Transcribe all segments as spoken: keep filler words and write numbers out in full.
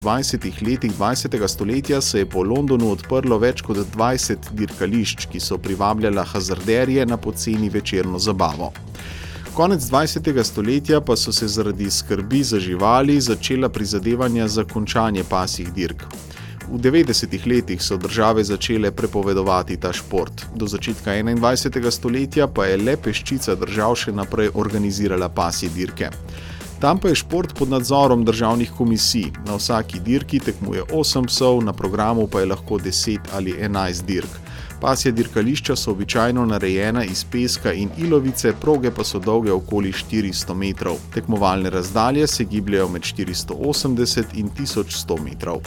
dvajsetih letih dvajsetega stoletja se je po Londonu odprlo več kot dvajset dirkališč, ki so privabljala hazarderje na poceni večerno zabavo. Konec dvajsetega stoletja pa so se zaradi skrbi za živali začela prizadevanja za končanje pasjih dirk. V devetdesetih letih so države začele prepovedovati ta šport. Do začetka enaindvajsetega stoletja pa je le peščica držav še naprej organizirala pasje dirke. Tam pa je šport pod nadzorom državnih komisij. Na vsaki dirki tekmuje osem psov, na programu pa je lahko deset ali enajst dirk. Pasja dirkališča so običajno narejena iz peska in ilovice, proge pa so dolge okoli štiristo metrov. Tekmovalne razdalje se gibljajo med štiristo osemdeset in tisoč sto metrov.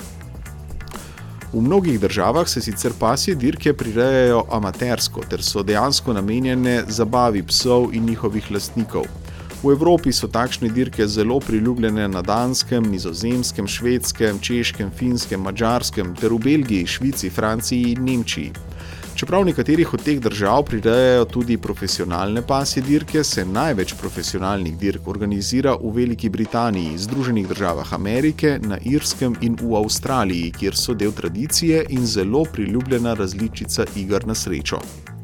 V mnogih državah se sicer pasje dirke prirejajo amatersko, ter so dejansko namenjene zabavi psov in njihovih lastnikov. V Evropi so takšne dirke zelo priljubljene na Danskem, Nizozemskem, Švedskem, Češkem, Finskem, Madžarskem ter v Belgiji, Švici, Franciji in Nemčiji. Čeprav nekaterih od teh držav prirejajo tudi profesionalne pasje dirke, se največ profesionalnih dirk organizira v Veliki Britaniji, Združenih državah Amerike, na Irskem in v Avstraliji, kjer so del tradicije in zelo priljubljena različica iger na srečo.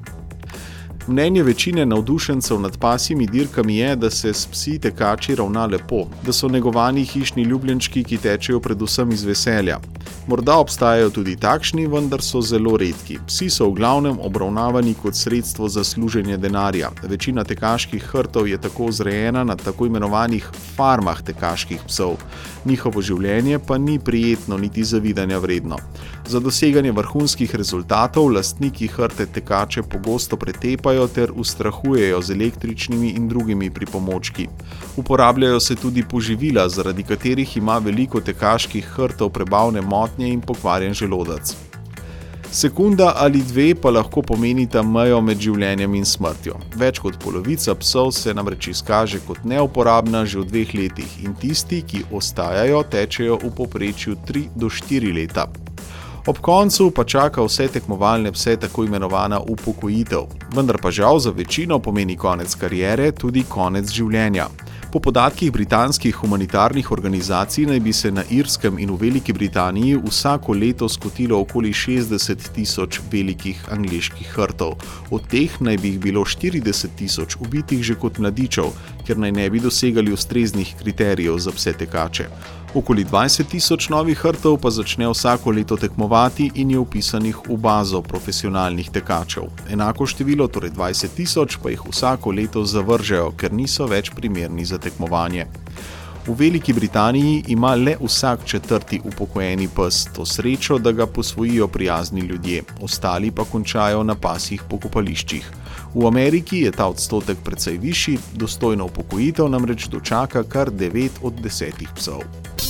Mnenje večine navdušencev nad pasjimi dirkami je, da se s psi tekači ravna lepo, da so negovani hišni ljubljenčki, ki tečejo predvsem iz veselja. Morda obstajajo tudi takšni, vendar so zelo redki. Psi so v glavnem obravnavani kot sredstvo za služenje denarja. Večina tekaških hrtov je tako vzrejena na tako imenovanih farmah tekaških psov. Njihovo življenje pa ni prijetno niti zavidanja vredno. Za doseganje vrhunskih rezultatov lastniki hrte tekače pogosto pretepajo ter ustrahujejo z električnimi in drugimi pripomočki. Uporabljajo se tudi poživila, zaradi katerih ima veliko tekaških hrtov prebavne motnje in pokvarjen želodec. Sekunda ali dve pa lahko pomenita mejo med življenjem in smrtjo. Več kot polovica psov se namreč izkaže kot neuporabna že v dveh letih in tisti, ki ostajajo, tečejo v povprečju tri do štiri leta. Ob koncu pa čaka vse tekmovalne pse tako imenovana upokojitev, vendar pa žal za večino pomeni konec kariere tudi konec življenja. Po podatkih britanskih humanitarnih organizacij naj bi se na Irskem in v Veliki Britaniji vsako leto skotilo okoli šestdeset tisoč velikih angleških hrtov. Od teh naj bi jih bilo štirideset tisoč ubitih že kot mladičev, ker naj ne bi dosegali ustreznih kriterijev za pse tekače. Okoli dvajset tisoč novih hrtov pa začne vsako leto tekmovati in je vpisanih v bazo profesionalnih tekačev. Enako število, torej dvajset tisoč, pa jih vsako leto zavržejo, ker niso več primerni za tekmovanje. V Veliki Britaniji ima le vsak četrti upokojeni pes to srečo, da ga posvojijo prijazni ljudje, ostali pa končajo na pasjih pokopališčih. V Ameriki je ta odstotek precej višji, dostojno upokojitev namreč dočaka kar devet od desetih psov.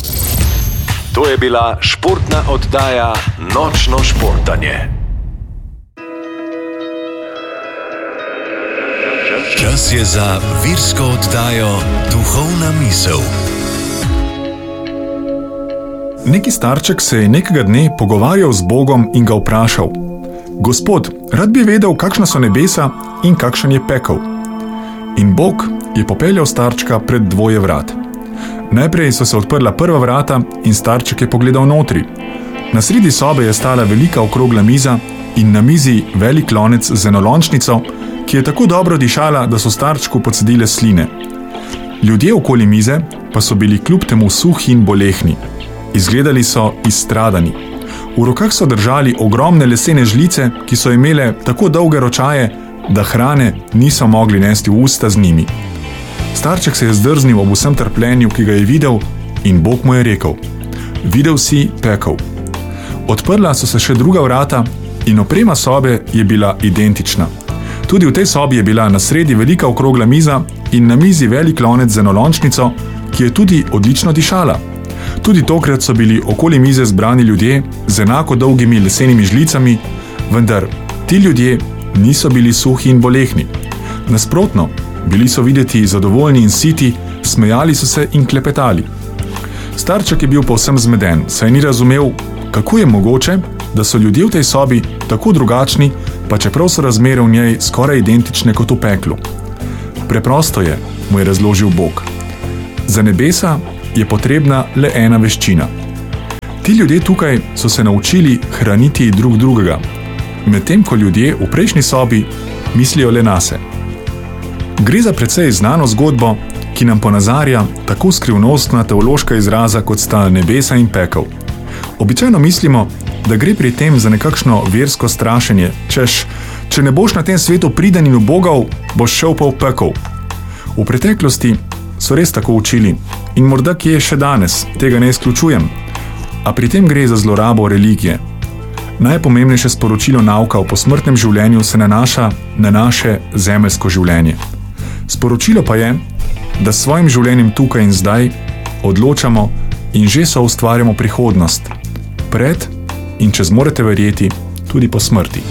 To je bila športna oddaja Nočno športanje. Čas je za virsko oddajo Duhovna misel. Neki starček se je nekega dne pogovarjal z Bogom in ga vprašal: Gospod, rad bi vedel, kakšna so nebesa in kakšen je pekel. In Bog je popeljal starčka pred dvoje vrat. Najprej so se odprla prva vrata in starček je pogledal notri. Na sredi sobe je stala velika okrogla miza in na mizi velik lonec z enolončnico, ki je tako dobro dišala, da so starčku pocedile sline. Ljudje okoli mize pa so bili kljub temu suhi in bolehni. Izgledali so izstradani. V rokah so držali ogromne lesene žlice, ki so imele tako dolge ročaje, da hrane niso mogli nesti v usta z njimi. Starček se je zdrznil ob vsem trpljenju, ki ga je videl, in Bog mu je rekel: Videl si pekel. Odprla so se še druga vrata in oprema sobe je bila identična. Tudi v tej sobi je bila na sredi velika okrogla miza in na mizi velik lonec z enolončnico, ki je tudi odlično dišala. Tudi tokrat so bili okoli mize zbrani ljudje z enako dolgimi lesenimi žlicami, vendar ti ljudje niso bili suhi in bolehni. Nasprotno, bili so videti zadovoljni in siti, smejali so se in klepetali. Starček je bil povsem zmeden, saj ni razumel, kako je mogoče, da so ljudje v tej sobi tako drugačni, pa čeprav so razmere v njej skoraj identične kot v peklu. Preprosto je, mu je razložil Bog. Za nebesa je potrebna le ena veščina. Ti ljudje tukaj so se naučili hraniti drug drugega, medtem ko ljudje v prejšnji sobi mislijo le nase. Gre za precej znano zgodbo, ki nam ponazarja tako skrivnostna teološka izraza, kot sta nebesa in pekel. Običajno mislimo, da gre pri tem za nekakšno versko strašenje, češ, če ne boš na tem svetu priden in ubogal, boš šel pa v pekel. V preteklosti so res tako učili in morda kje še danes, tega ne izključujem, a pri tem gre za zlorabo religije. Najpomembnejše sporočilo nauka o posmrtnem življenju se nanaša na naše zemeljsko življenje. Sporočilo pa je, da s svojim življenjem tukaj in zdaj odločamo in že soustvarjamo prihodnost, pred in če zmorete verjeti, tudi po smrti.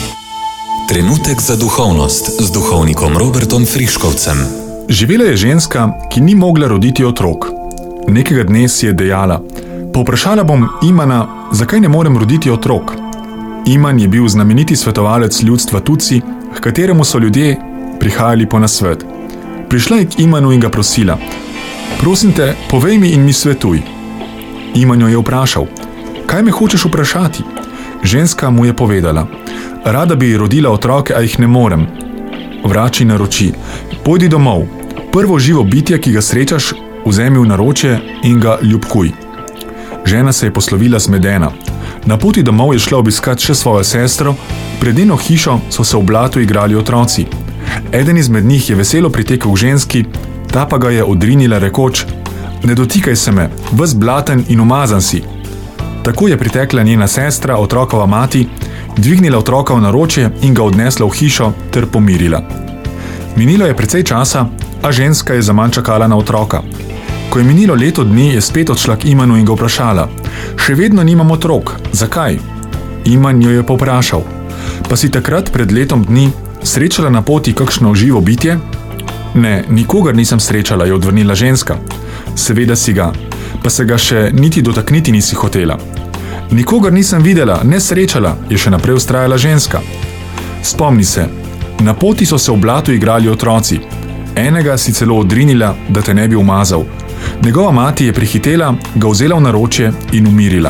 Trenutek za duhovnost z duhovnikom Robertom Friškovcem. Živela je ženska, ki ni mogla roditi otrok. Nekega dne si je dejala: povprašala bom Imana, zakaj ne morem roditi otrok. Iman je bil znameniti svetovalec ljudstva Tutsi, h kateremu so ljudje prihajali po nasvet. Prišla je k Imanu in ga prosila: prosim te, povej mi in mi svetuj. Iman jo je vprašal: kaj me hočeš vprašati? Ženska mu je povedala: rada bi rodila otroke, a jih ne morem. Vrači naroči: pojdi domov, prvo živo bitje, ki ga srečaš, vzemi v naročje in ga ljubkuj. Žena se je poslovila zmedena. Na poti domov je šla obiskat še svojo sestro, pred njeno hišo so se v blatu igrali otroci. Eden izmed njih je veselo pritekel k ženski, ta pa ga je odrinila rekoč: ne dotikaj se me, ves blaten in umazan si. Tako je pritekla njena sestra, otrokova mati, dvignila otroka v naročje in ga odnesla v hišo ter pomirila. Minilo je precej časa, a ženska je zaman čakala na otroka. Ko je minilo leto dni, je spet odšla k Imanu in ga vprašala: še vedno nimam otrok, zakaj? Iman jo je povprašal: pa si takrat pred letom dni srečala na poti kakšno živo bitje? Ne, nikogar nisem srečala, je odvrnila ženska. Seveda si ga, pa se ga še niti dotakniti nisi hotela. Nikogar nisem videla, ne srečala, je še naprej vztrajala ženska. Spomni se, na poti so se v blatu igrali otroci. Enega si celo odrinila, da te ne bi umazal. Njegova mati je prihitela, ga vzela v naročje in umirila.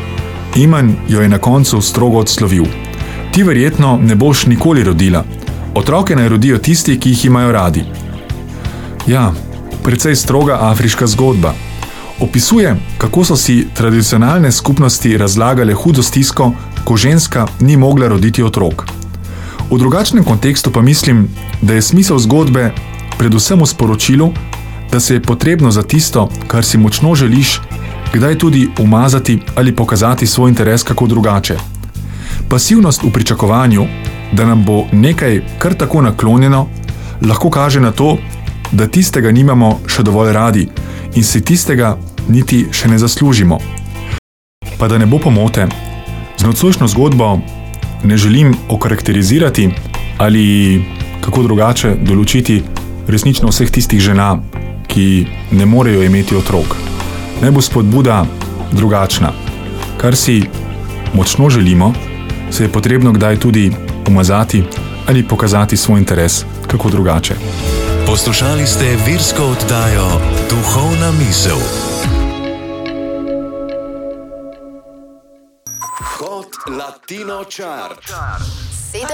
Iman jo je na koncu strogo odslovil: ti verjetno ne boš nikoli rodila. Otroke naj rodijo tisti, ki jih imajo radi. Ja, precej stroga afriška zgodba. Opisuje, kako so si tradicionalne skupnosti razlagale hudo stisko, ko ženska ni mogla roditi otrok. V drugačnem kontekstu pa mislim, da je smisel zgodbe predvsem v sporočilu, da se je potrebno za tisto, kar si močno želiš, kdaj tudi umazati ali pokazati svoj interes kako drugače. Pasivnost v pričakovanju, da nam bo nekaj kar tako naklonjeno, lahko kaže na to, da tistega nimamo še dovolj radi in si tistega niti še ne zaslužimo. Pa da ne bo pomote, z nocojšnjo zgodbo ne želim okarakterizirati ali kako drugače določiti resnično vseh tistih žena, ki ne morejo imeti otrok. Naj bo spodbuda drugačna. Kar si močno želimo, se je potrebno kdaj tudi umazati ali pokazati svoj interes kako drugače. Poslušali ste virsko oddajo Duhovna misel. Hot Latino Chart.